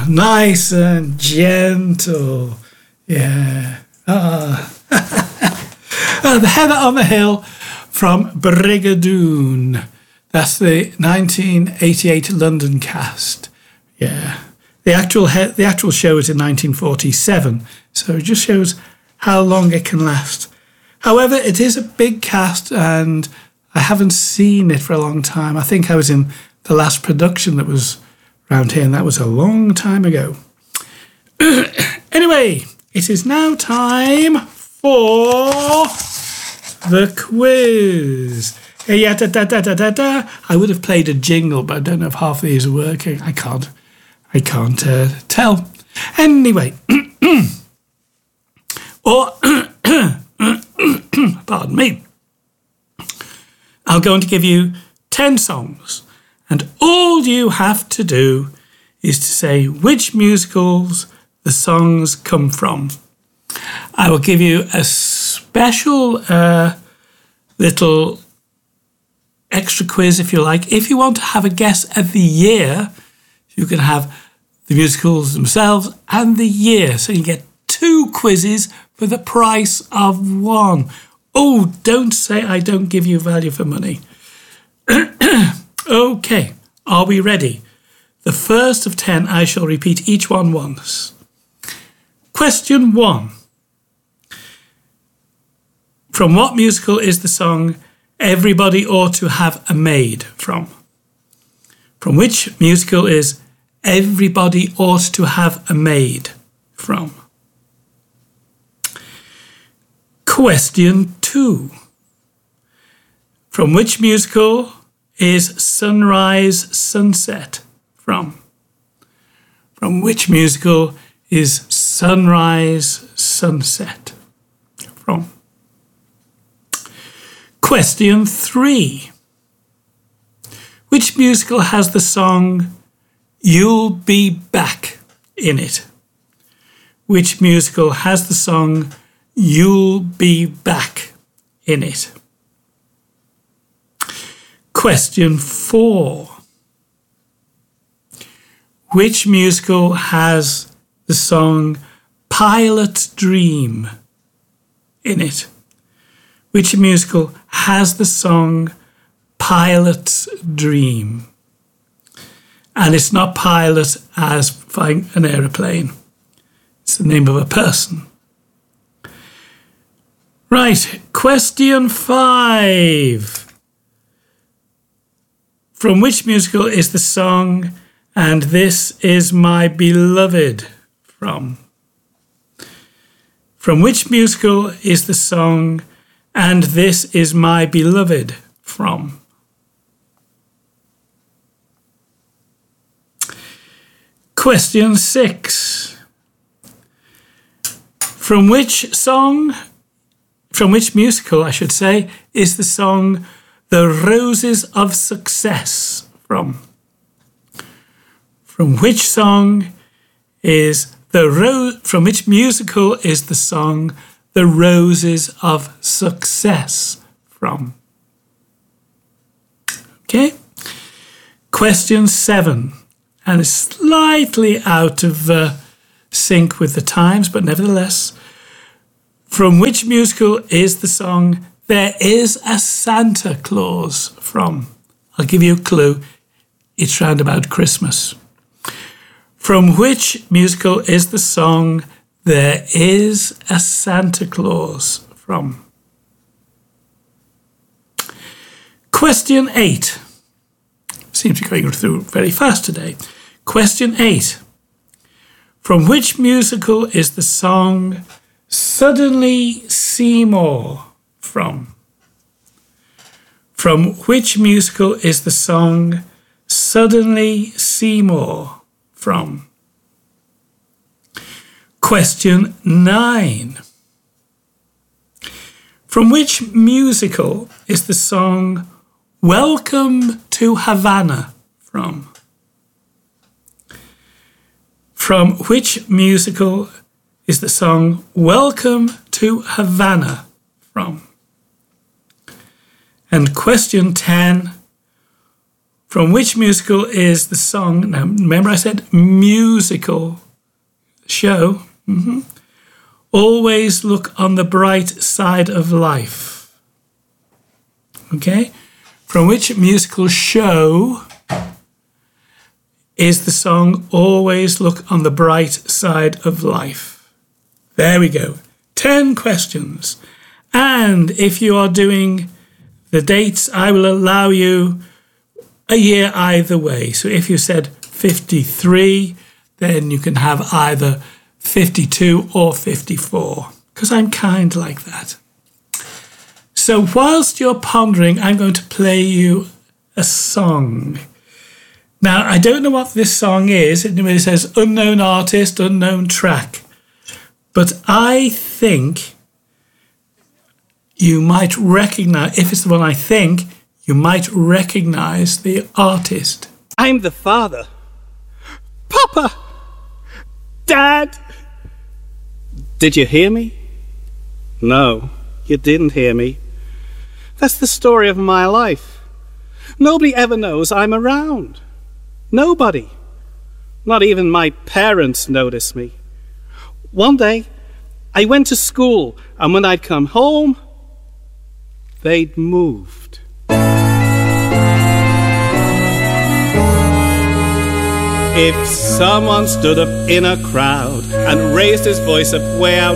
nice and gentle. Yeah. The Heather on the Hill from Brigadoon. That's the 1988 London cast. Yeah. The actual show is in 1947, so it just shows how long it can last. However, it is a big cast, and I haven't seen it for a long time. I think I was in the last production that was around here, and that was a long time ago. Anyway, it is now time for the quiz. Yeah, da. I would have played a jingle, but I don't know if half of these are working. I can't tell. Anyway, or pardon me. I'm going to give you 10 songs, and all you have to do is to say which musicals the songs come from. I will give you a special little extra quiz, if you like. If you want to have a guess at the year, you can have the musicals themselves and the year. So you get 2 quizzes for the price of 1. Oh, don't say I don't give you value for money. Okay, are we ready? The first of 10, I shall repeat each one once. Question 1. From what musical is the song Everybody Ought to Have a Maid from? From which musical is Everybody Ought to Have a Maid from? Question 2. From which musical is Sunrise Sunset from? From which musical is Sunrise Sunset from? Question 3. Which musical has the song You'll Be Back in it? Which musical has the song You'll Be Back in it? Question 4. Which musical has the song Pilot Dream in it? Which musical has the song Pilot Dream? And it's not pilot as flying an aeroplane. It's the name of a person. Right, question 5. From which musical is the song And This Is My Beloved from? From which musical is the song And This Is My Beloved from? Question 6. From which musical, I should say, is the song The Roses of Success from? From which musical is the song The Roses of Success from? Okay. Question 7, and it's slightly out of sync with the times, but nevertheless. From which musical is the song There Is a Santa Claus from? I'll give you a clue. It's round about Christmas. From which musical is the song There Is a Santa Claus from? Question 8. Seems to be going through very fast today. Question 8. From which musical is the song Suddenly Seymour from? From which musical is the song Suddenly Seymour from? Question 9. From which musical is the song Welcome to Havana from? From which musical is the song Welcome to Havana from? And question 10. From which musical is the song? Now, remember I said musical show. Always look on the bright side of life. Okay? From which musical show is the song Always Look on the Bright Side of Life? There we go. 10 questions. And if you are doing the dates, I will allow you a year either way. So if you said 53, then you can have either 52 or 54, because I'm kind like that. So whilst you're pondering, I'm going to play you a song. Now, I don't know what this song is. It says unknown artist, unknown track. But I think you might recognize, if it's the one I think, you might recognize the artist. I'm the father. Papa! Dad! Did you hear me? No, you didn't hear me. That's the story of my life. Nobody ever knows I'm around. Nobody. Not even my parents notice me. One day, I went to school, and when I'd come home, they'd moved. If someone stood up in a crowd and raised his voice up way out